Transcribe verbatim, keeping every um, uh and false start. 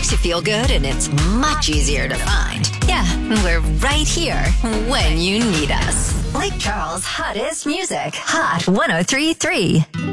makes you feel good and it's much easier to find. Yeah, we're right here when you need us. Lake Charles' hottest music. Hot one oh three point three.